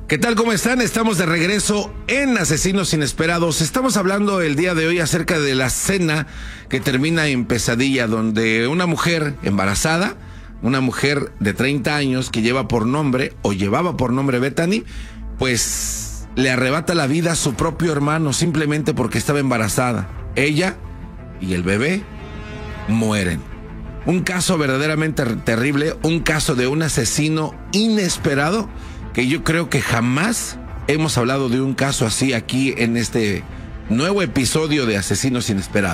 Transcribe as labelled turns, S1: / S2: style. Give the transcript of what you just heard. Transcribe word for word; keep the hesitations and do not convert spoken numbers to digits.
S1: ¿Qué tal? ¿Cómo están? Estamos de regreso en Asesinos Inesperados. Estamos hablando el día de hoy acerca de la cena que termina en pesadilla, donde una mujer embarazada, una mujer de treinta años que lleva por nombre, o llevaba por nombre Bethany, pues le arrebata la vida a su propio hermano simplemente porque estaba embarazada. Ella y el bebé mueren. Un caso verdaderamente terrible, un caso de un asesino inesperado, que yo creo que jamás hemos hablado de un caso así aquí en este nuevo episodio de Asesinos Inesperados.